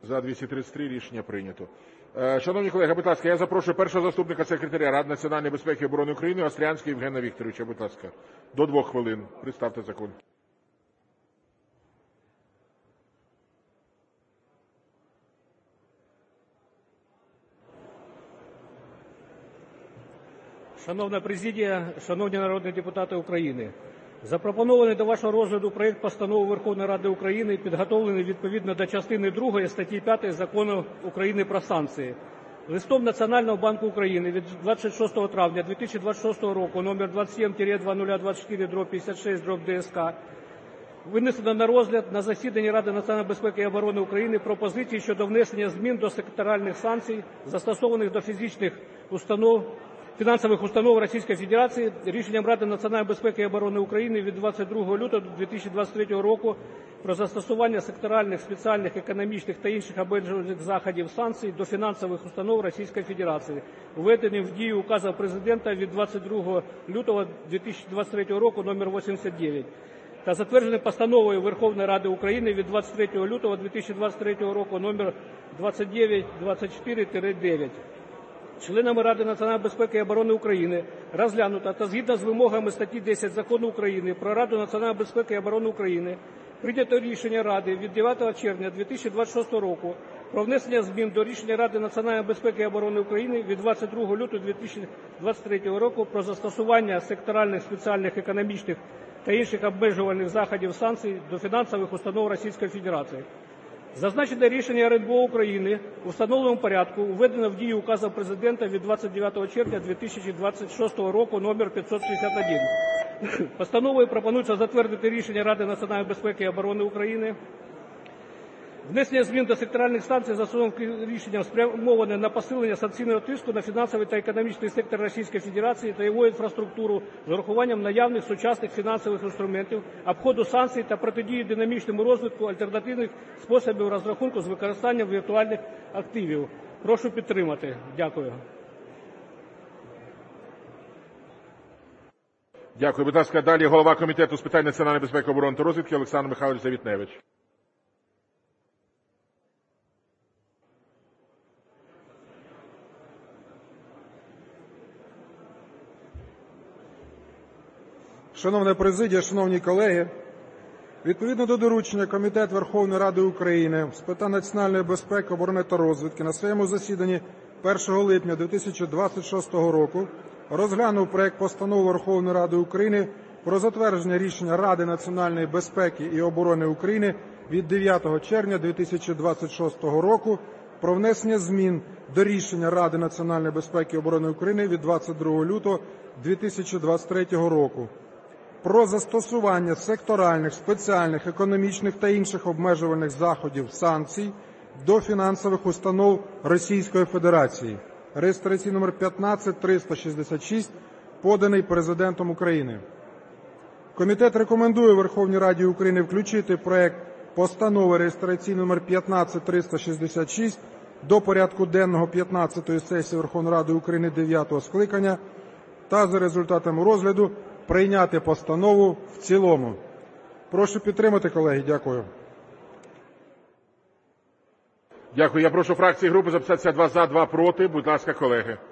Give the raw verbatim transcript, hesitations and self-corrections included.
За двісті тридцять три рішення прийнято. Шановні колеги, будь ласка, я запрошую першого заступника секретаря Ради національної безпеки і оборони України Острянського Євгена Вікторовича. Будь ласка, до двох хвилин. Представте закон. Шановна президія, шановні народні депутати України, запропонований до вашого розгляду проект Постанови Верховної Ради України підготовлений відповідно до частини другої статті п'ятої Закону України про санкції. Листом Національного банку України від двадцять шостого травня дві тисячі двадцять шостого року номер двадцять сім двадцять двадцять чотири п'ятдесят шість ДСК винесено на розгляд на засіданні Ради національної безпеки і оборони України пропозиції щодо внесення змін до секторальних санкцій, застосованих до фізичних установ, фінансових установ Російської Федерації рішенням Ради національної безпеки і оборони України від двадцять другого лютого дві тисячі двадцять третього року про застосування секторальних, спеціальних, економічних та інших обмежувальних заходів санкцій до фінансових установ Російської Федерації, введеним в дію указом Президента від двадцять другого лютого дві тисячі двадцять третього року номер вісімдесят дев'ять та затвердженим Постановою Верховної Ради України від двадцять третього лютого дві тисячі двадцять третього року номер двадцять дев'ять двадцять чотири дев'ять. Членами Ради національної безпеки і оборони України розглянуто та згідно з вимогами статті десять Закону України про Раду національної безпеки і оборони України прийнято рішення Ради від дев'ятого червня дві тисячі двадцять шостого року про внесення змін до рішення Ради національної безпеки і оборони України від двадцять другого лютого дві тисячі двадцять третього року про застосування секторальних, спеціальних, економічних та інших обмежувальних заходів санкцій до фінансових установ Російської Федерації. Зазначене рішення РНБО України у встановленому порядку введено в дію указом Президента від двадцять дев'ятого червня дві тисячі двадцять шостого року номер п'ятсот шістдесят один. Постановою пропонується затвердити рішення Ради національної безпеки і оборони України. Внесення змін до секторальних санкцій за своїм рішенням спрямоване на посилення санкційного тиску на фінансовий та економічний сектор Російської Федерації та його інфраструктуру з урахуванням наявних сучасних фінансових інструментів, обходу санкцій та протидії динамічному розвитку альтернативних способів розрахунку з використанням віртуальних активів. Прошу підтримати. Дякую. Дякую. Будь ласка, далі голова Комітету з питань національної безпеки, оборони та розвідки Олександр Михайлович Завітневич. Шановна президія, шановні колеги, відповідно до доручення Комітет Верховної Ради України з питань національної безпеки, оборони та розвідки на своєму засіданні першого липня дві тисячі двадцять шостого року розглянув проект Постанови Верховної Ради України про затвердження рішення Ради національної безпеки і оборони України від дев'ятого червня дві тисячі двадцять шостого року про внесення змін до рішення Ради національної безпеки і оборони України від двадцять другого лютого дві тисячі двадцять третього року про застосування секторальних, спеціальних, економічних та інших обмежувальних заходів санкцій до фінансових установ Російської Федерації, реєстраційний номер п'ятнадцять триста шістдесят шість, поданий Президентом України. Комітет рекомендує Верховній Раді України включити проект Постанови реєстраційний номер п'ятнадцять триста шістдесят шість до порядку денного п'ятнадцятої сесії Верховної Ради України дев'ятого скликання та за результатами розгляду прийняти постанову в цілому. Прошу підтримати, колеги. Дякую. Дякую. Я прошу фракції і групи записатися: два за, два проти. Будь ласка, колеги.